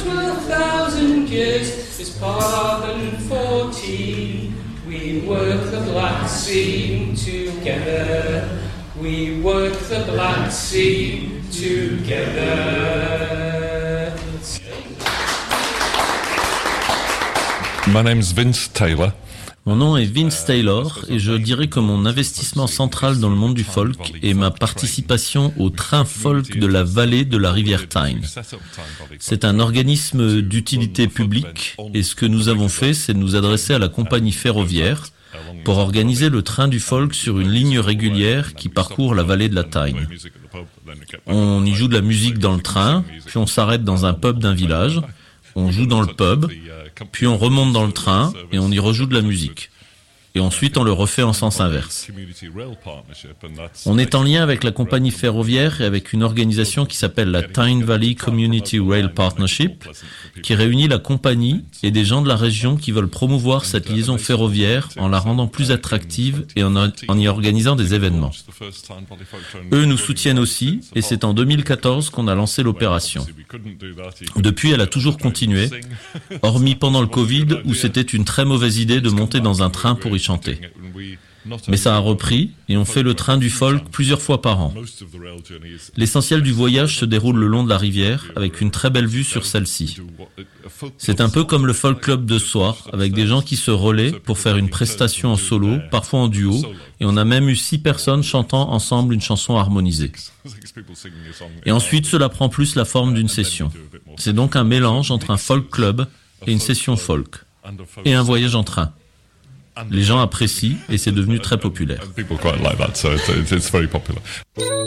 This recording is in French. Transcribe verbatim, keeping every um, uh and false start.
for a thousand years is pardon fourteen. We work the Black Sea together. We work the Black Sea together. My name's Vince Taylor. Mon nom est Vince Taylor et je dirais que mon investissement central dans le monde du folk est ma participation au train folk de la vallée de la rivière Tyne. C'est un organisme d'utilité publique et ce que nous avons fait, c'est de nous adresser à la compagnie ferroviaire pour organiser le train du folk sur une ligne régulière qui parcourt la vallée de la Tyne. On y joue de la musique dans le train, puis on s'arrête dans un pub d'un village, on joue dans le pub, puis on remonte dans le train et on y rejoue de la musique. Et ensuite, on le refait en sens inverse. On est en lien avec la compagnie ferroviaire et avec une organisation qui s'appelle la Tyne Valley Community Rail Partnership, qui réunit la compagnie et des gens de la région qui veulent promouvoir cette liaison ferroviaire en la rendant plus attractive et en, en y organisant des événements. Eux nous soutiennent aussi et c'est en deux mille quatorze qu'on a lancé l'opération. Depuis, elle a toujours continué, hormis pendant le Covid où c'était une très mauvaise idée de monter dans un train pour y chanter. Mais ça a repris et on fait le train du folk plusieurs fois par an. L'essentiel du voyage se déroule le long de la rivière avec une très belle vue sur celle-ci. C'est un peu comme le folk club de soir avec des gens qui se relaient pour faire une prestation en solo, parfois en duo, et on a même eu six personnes chantant ensemble une chanson harmonisée. Et ensuite, cela prend plus la forme d'une session. C'est donc un mélange entre un folk club et une session folk, et un voyage en train. Les gens apprécient et c'est devenu très populaire.